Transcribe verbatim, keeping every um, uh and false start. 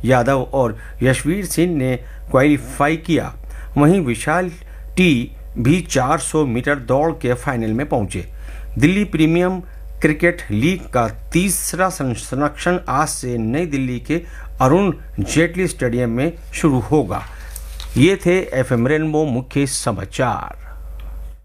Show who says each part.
Speaker 1: यादव और यशवीर सिंह ने क्वालिफाई किया। वहीं विशाल टी भी चार सौ मीटर दौड़ के फाइनल में पहुंचे। दिल्ली प्रीमियम क्रिकेट लीग का तीसरा संस्करण आज से नई दिल्ली के अरुण जेटली स्टेडियम में शुरू होगा। ये थे एफ एम रेनबो मुख्य समाचार।